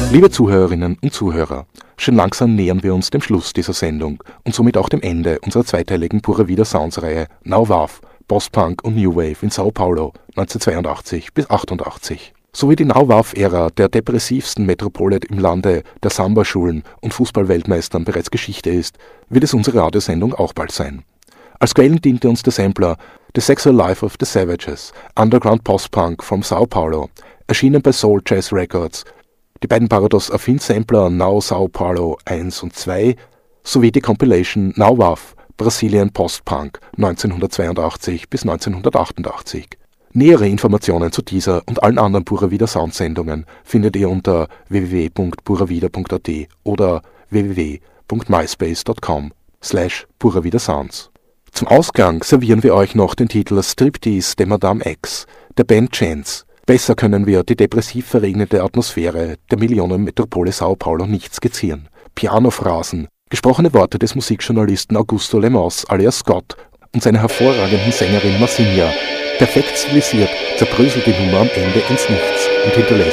Liebe Zuhörerinnen und Zuhörer, schon langsam nähern wir uns dem Schluss dieser Sendung und somit auch dem Ende unserer zweiteiligen Pura Vida Sounds-Reihe Now Wave, Post-Punk und New Wave in Sao Paulo 1982 bis 88. Sowie die Now Wave-Ära der depressivsten Metropole im Lande der Samba-Schulen und Fußball-Weltmeistern bereits Geschichte ist, wird es unsere Radiosendung auch bald sein. Als Quellen diente uns der Sampler The Sexual Life of the Savages, Underground Post-Punk from Sao Paulo, erschienen bei Soul Jazz Records, die beiden Parados-Affin-Sampler Now Sao Paulo 1 und 2 sowie die Compilation Now Wave, Brazilian Post-Punk 1982 bis 1988. Nähere Informationen zu dieser und allen anderen Pura Vida Sound-Sendungen findet ihr unter www.puravida.at oder www.myspace.com/puravidasounds. Zum Ausklang servieren wir euch noch den Titel Striptease de Madame X der Band Chance. Besser können wir die depressiv verregnete Atmosphäre der Millionenmetropole Sao Paulo nicht skizzieren. Pianophrasen, gesprochene Worte des Musikjournalisten Augusto Lemos alias Scott und seiner hervorragenden Sängerin Marcinha. Perfekt stilisiert zerbröselt die Nummer am Ende ins Nichts und hinterlässt